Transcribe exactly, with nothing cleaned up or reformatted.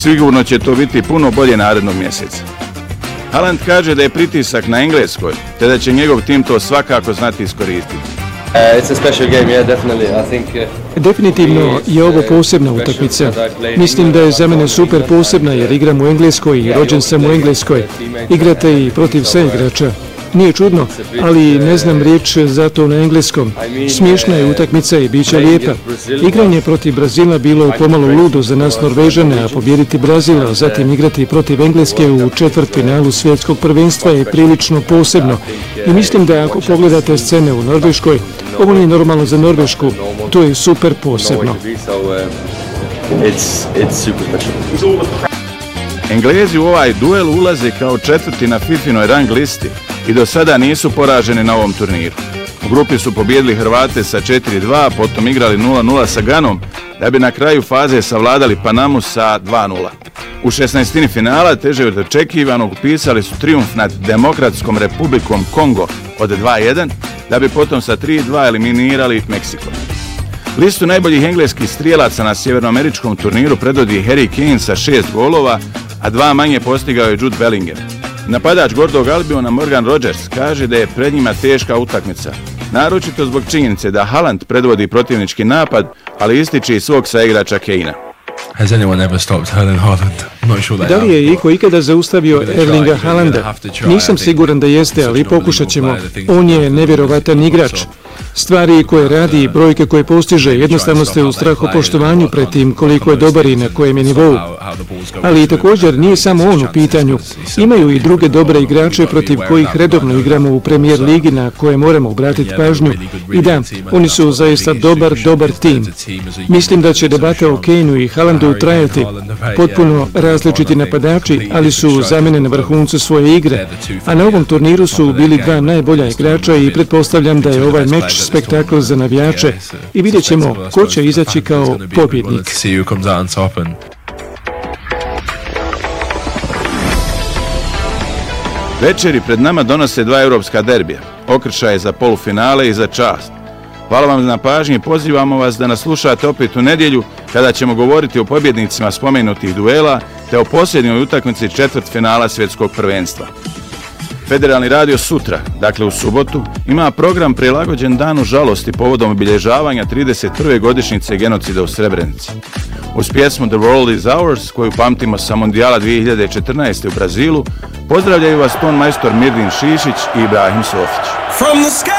Sigurno će to biti puno bolje narednog mjeseca. Haaland kaže da je pritisak na Engleskoj, te da će njegov tim to svakako znati iskoristiti. Definitivno je ovo posebna utakmica. Mislim da je za mene super posebna jer igram u Engleskoj i rođen sam u Engleskoj. Igrate i protiv saigrača. Nije čudno, ali ne znam riječ za to na engleskom. Smiješna je utakmica i bit će lijepa. Igranje protiv Brazila bilo je pomalo ludo za nas Norvežane, a pobjediti Brazila, a zatim igrati protiv Engleske u četvrtfinalu svjetskog prvenstva je prilično posebno. I mislim da ako pogledate scene u Norveškoj, ovo nije normalno za Norvešku, to je super posebno. Englezi u ovaj duel ulaze kao četvrti na Fifinoj rang listi i do sada nisu poraženi na ovom turniru. U grupi su pobjedili Hrvate sa četiri dva, potom igrali nula nula sa Ganom, da bi na kraju faze savladali Panamu sa dva nula. U šesnaestini finala, teže od očekivanog, upisali su trijumf nad Demokratskom republikom Kongo od dva jedan, da bi potom sa tri dva eliminirali Meksiko. Listu najboljih engleskih strijelaca na sjevernoameričkom turniru predvodi Harry Kane sa šest golova, a dva manje postigao je Jude Bellingham. Napadač Gordog Albiona Morgan Rogers kaže da je pred njima teška utakmica, naročito zbog činjenice da Haaland predvodi protivnički napad, ali ističe i svog saigrača Kanea. Da li je iko ikada zaustavio Erlinga Haalanda? Nisam siguran da jeste, ali pokušat ćemo. On je nevjerovatan igrač. Stvari koje radi i brojke koje postiže, jednostavno ste u strahopoštovanju pred tim koliko je dobar i na kojem je nivou. Ali također nije samo on u pitanju. Imaju i druge dobre igrače protiv kojih redovno igramo u Premier Ligi na koje moramo obratiti pažnju. I da, oni su zaista dobar, dobar tim. Mislim da će debata o Kaneu i Haalandu trajati. Potpuno različiti napadači, ali su za mene na vrhuncu svoje igre. A na ovom turniru su bili dva najbolja igrača i pretpostavljam da je ovaj meč spektakl za navijače i vidjet ćemo ko će izaći kao pobjednik. Večeri pred nama donose dva europska derbija, okršaje za polufinale i za čast. Hvala vam na pažnji i pozivamo vas da nas slušate opet u nedjelju kada ćemo govoriti o pobjednicima spomenutih duela te o posljednjoj utakmici četvrtfinala svjetskog prvenstva. Federalni radio sutra, dakle u subotu, ima program prilagođen danu žalosti povodom obilježavanja trideset prve godišnjice genocida u Srebrenici. Uz pjesmu The World is Ours, koju pamtimo sa Mondijala dvije hiljade četrnaeste u Brazilu, pozdravljaju vas ton majstor Mirdin Šišić i Ibrahim Sofić.